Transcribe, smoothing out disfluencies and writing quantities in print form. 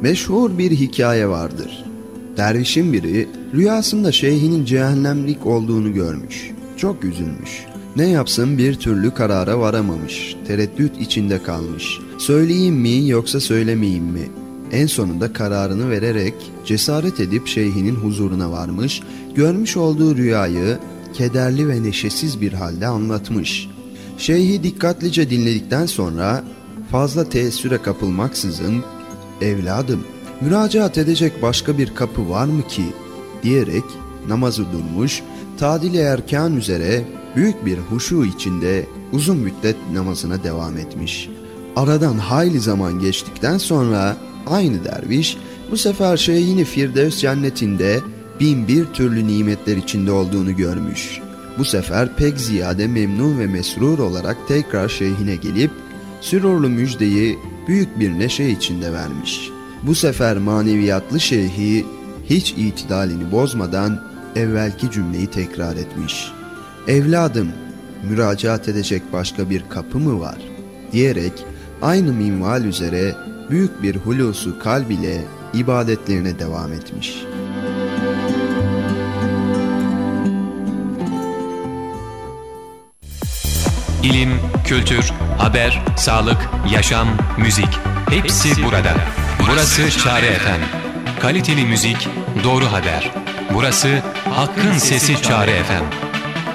Meşhur bir hikaye vardır. Dervişin biri rüyasında şeyhinin cehennemlik olduğunu görmüş. Çok üzülmüş. Ne yapsın bir türlü karara varamamış. Tereddüt içinde kalmış. Söyleyeyim mi yoksa söylemeyeyim mi? En sonunda kararını vererek cesaret edip şeyhinin huzuruna varmış. Görmüş olduğu rüyayı kederli ve neşesiz bir halde anlatmış. Şeyhi dikkatlice dinledikten sonra fazla teessüre kapılmaksızın "Evladım, müracaat edecek başka bir kapı var mı ki?" diyerek namazı durmuş, tadil-i erkan üzere büyük bir huşu içinde uzun müddet namazına devam etmiş. Aradan hayli zaman geçtikten sonra aynı derviş bu sefer şeyhini Firdevs cennetinde bin bir türlü nimetler içinde olduğunu görmüş. Bu sefer pek ziyade memnun ve mesrur olarak tekrar şeyhine gelip sürurlu müjdeyi büyük bir neşe içinde vermiş. Bu sefer maneviyatlı şeyhi hiç itidalini bozmadan evvelki cümleyi tekrar etmiş. "Evladım, müracaat edecek başka bir kapı mı var?" diyerek aynı minval üzere büyük bir hulusu kalb ile ibadetlerine devam etmiş. İlim, kültür, haber, sağlık, yaşam, müzik hepsi burada. Burası Çare FM. Kaliteli müzik, doğru haber. Burası Hakkın Sesi Çare FM.